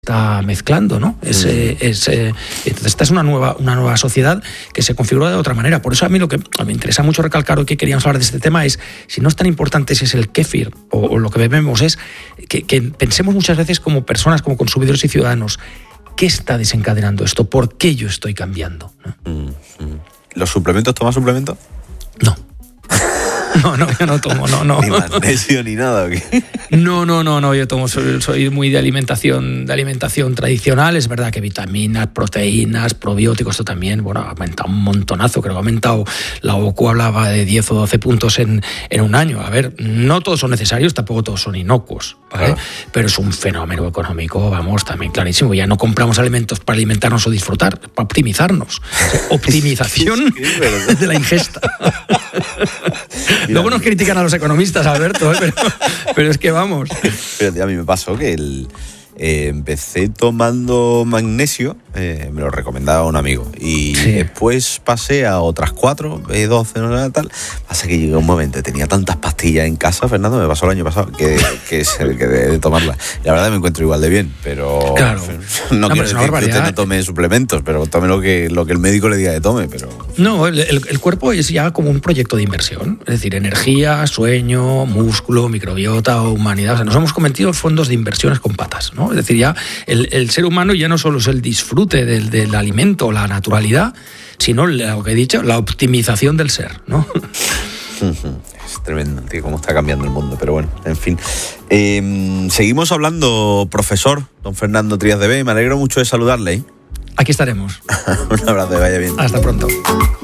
está mezclando, ¿no? Entonces esta es una nueva sociedad que se configura de otra manera. Por eso a mí lo que me interesa mucho recalcar hoy que queríamos hablar de este tema es, si no es tan importante si es el kéfir o lo que bebemos, es que pensemos muchas veces como personas, como consumidores y ciudadanos, ¿qué está desencadenando esto? ¿Por qué yo estoy cambiando? ¿No? ¿Los suplementos? ¿Tomas suplementos? No. No, yo no tomo, no. ¿Ni magnesio ni nada? ¿O qué? No, yo tomo, soy muy de alimentación tradicional. Es verdad que vitaminas, proteínas, probióticos, esto también, ha aumentado un montonazo. Creo que ha aumentado, la OCU hablaba de 10 o 12 puntos en un año. A ver, no todos son necesarios, tampoco todos son inocuos, ¿vale? Claro. Pero es un fenómeno económico, también clarísimo. Ya no compramos alimentos para alimentarnos o disfrutar, para optimizarnos. Optimización de la ingesta. Luego nos critican a los economistas, Alberto, pero es que vamos. Pero a mí me pasó que empecé tomando magnesio, me lo recomendaba un amigo, y después pasé a otras 4, B12, no sé, tal. Pasa que llegó un momento, tenía tantas pastillas en casa, Fernando, me pasó el año pasado, que dejé de tomarlas. La verdad me encuentro igual de bien, pero claro. No quiero decir que usted no tome suplementos, pero tome lo que el médico le diga que tome. Pero no, el cuerpo es ya como un proyecto de inversión, es decir, energía, sueño, músculo, microbiota o humanidad. O sea, nos hemos convertido en fondos de inversiones con patas, ¿no? Es decir, ya el ser humano ya no solo es el disfrute del alimento, la naturalidad, sino lo que he dicho, la optimización del ser, ¿no? Es tremendo, tío, cómo está cambiando el mundo, pero bueno, en fin. Seguimos hablando, profesor don Fernando Trías de B. Me alegro mucho de saludarle. Aquí estaremos. Un abrazo, vaya bien. Hasta pronto.